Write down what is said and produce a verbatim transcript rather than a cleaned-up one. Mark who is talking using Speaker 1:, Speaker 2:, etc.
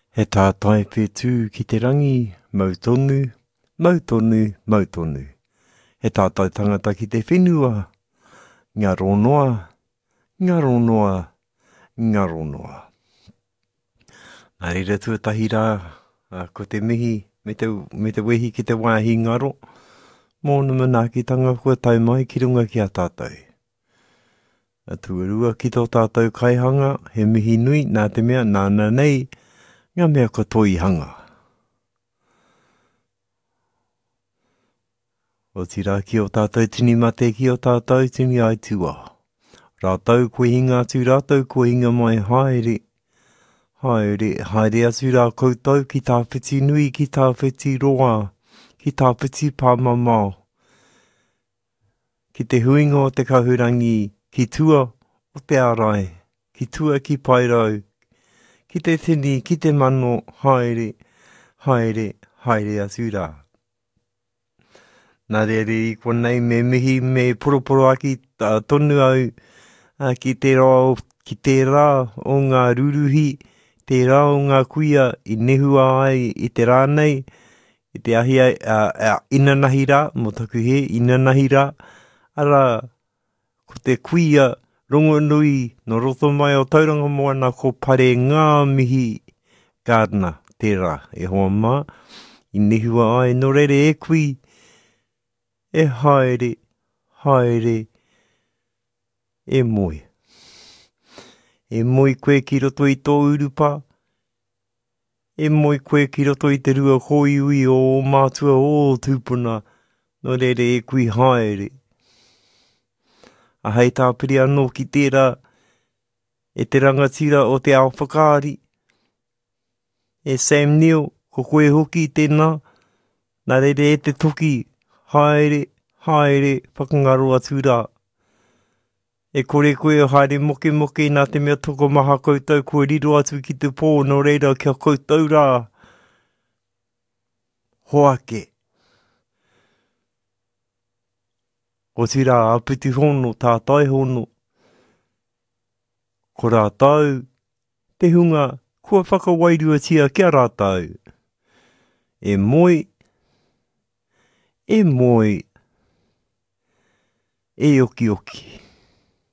Speaker 1: He tātai whetū ki te rangi, mautonu, mautonu, mautonu. He tātai tangata ki te whenua, ngā ronoa, ngā ronoa, ngā ronoa. Nā reira tuatahi rā, uh, ko te mihi, me te, me te wehi ki te wāhi ngaro, mōna manaakitanga kua tau mai ki runga ki a tātou. A tuarua ki tō tātou kaihanga, he mihi nui, nā te mea, nāna nei, ngā mea ko toi hanga. O tira ki o tātou tini mate ki o tātou tini aitua. Rātou koe hinga atu rātou koe hinga mai haere. Haere, haere atu rā koutou ki tā whiti nui, ki tā whiti roa, ki tā whiti pāmamao. Ki te huinga o te kahurangi, ki tua o te arai, ki tua ki pairau, ki te tini, ki te mano, haere, haere, haere atu rā. Nā reere i kua nei me mihi me poroporo aki uh, tonu au uh, ki te rā, ki te rā o ngā ruruhi, te rā o ngā kuia i nehua ai i te rā nei, i te ahi ai, uh, uh, inanahi rā, mo taku he, inanahi rā, ara ko te kuia rongo nui no roto mai o tauranga moana ko pare ngā mihi gardener tērā e hoa mā, i nehua ai no rere e kui, e haere, haere, e moi. E moi koe ki roto i tō urupa, e moi koe ki roto i te rua hoiui o mātua o tūpuna, no rere e kui haere. A hei tāpiri anō ki tērā, e te rangatira o te Alpakari, e Sam Neill, ko koe hoki tēnā, nā rere e te toki, haere, haere, whakangaro atu rā. E kore koe o haere moke moke nā te mea toko maha koutou, koe riro atu ki te pō, no reira kia koutou rā. Hoake. O tira aputi hono, tātai hono. Ko rātau, te hunga, kua whakawairua tia kia rātau. E moi, e moi, e oki oki.